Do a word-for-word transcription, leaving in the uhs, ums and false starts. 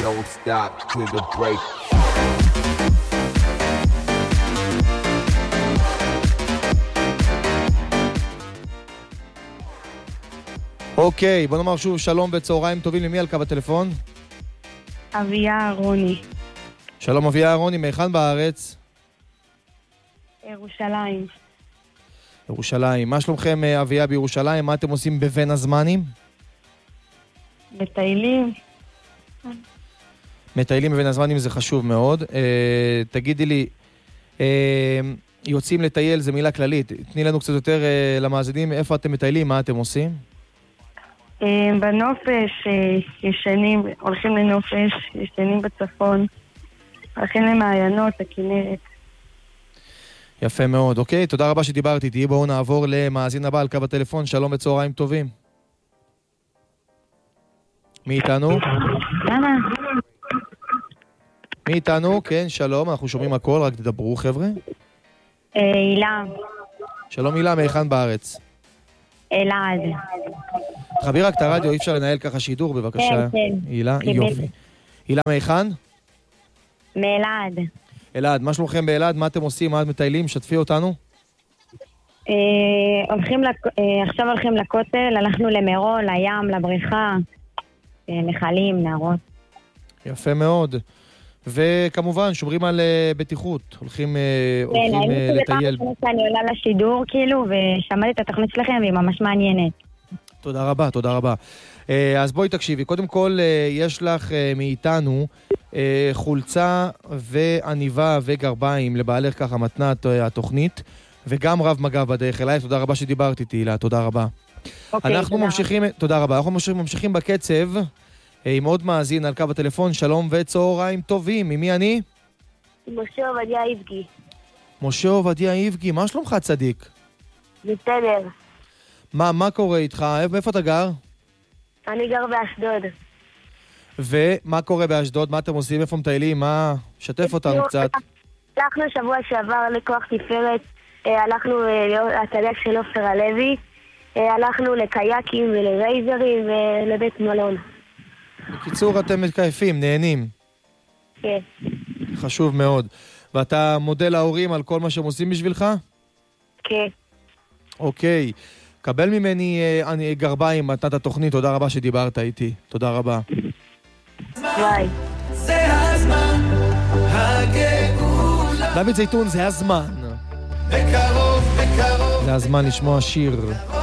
don't stop to the break. אוקיי, בוא נאמר שוב שלום וצהריים טובים. למי על קו הטלפון? אביה אהרוני. שלום אביה אהרוני, מהיכן בארץ? ירושלים. ירושלים. מה שלומכם אביה בירושלים? מה אתם עושים בבין הזמנים? מטיילים. מטיילים בבין הזמנים, זה חשוב מאוד. אה, תגידי לי, אה, יוצאים לטייל, זה מילה כללית. תני לנו קצת יותר אה, למאזינים, איפה אתם מטיילים, מה אתם עושים? אה, בנופש, אה, ישנים, הולכים לנופש, ישנים בצפון, הולכים למעיינות, הכנרת. יפה מאוד, אוקיי, תודה רבה שדיברת איתי. בואו נעבור למאזין הבא על קו הטלפון. שלום וצהריים טובים. מי איתנו? למה? מי איתנו? כן, שלום, אנחנו שומעים הכל, רק תדברו חבר'ה. הילה. שלום הילה, מהיכן בארץ? אלעד. תחבי רק את הרדיו, אי אפשר לנהל ככה שידור בבקשה. כן, כן. הילה, יופי. הילה מהיכן? מאלעד. אלעד, מה שלומכם באלעד? מה אתם עושים? מה אתם מטיילים? שתפי אותנו. אה, הולכים לק... אה, עכשיו הולכים לכותל, הלכנו למירון, לים, לבריכה, אה, נחלים, נערות. יפה מאוד. וכמובן, שומרים על uh, בטיחות. הולכים, uh, כן, הולכים האמת uh, שזה לטייל. פעם שאני עולה לשידור, כאילו, ושמעתי את התוכנית שלכם, והיא ממש מעניינת. תודה רבה, תודה רבה. Uh, אז בואי תקשיבי. קודם כל, uh, יש לך uh, מאיתנו uh, חולצה ועניבה וגרביים לבעלך ככה מתנת uh, התוכנית, וגם רב מג"ב בדרך אליי. תודה רבה שדיברת איתי, לה. תודה רבה. אוקיי, אנחנו תודה. ממשיכים, תודה רבה. אנחנו ממשיכים, ממשיכים בקצב. עם עוד מאזין על קו הטלפון. שלום וצהריים טובים. ממי אני? משה עובדיה איבגי. משה עובדיה איבגי. מה שלומך צדיק? בסדר. מה, מה קורה איתך? איפה אתה גר? אני גר באשדוד. ומה קורה באשדוד? מה אתם עושים? איפה מטיילים? מה? שתף אותנו קצת. הלכנו שבוע שעבר לכוח תפארת, הלכנו להצגה של עופר הלוי, הלכנו לקייקים ולרייזרים ולבית מלון. בקיצור, אתם מתקייפים, נהנים. כן. חשוב מאוד. ואתה מודה להורים על כל מה שהם עושים בשבילך? כן. אוקיי. קבל ממני אה, אני, גרביים, מתנת התוכנית. תודה רבה שדיברת איתי. תודה רבה. ביי. זה הזמן, הגאולה. דוד זייתון, זה הזמן. בקרוב, בקרוב. זה הזמן לשמוע שיר.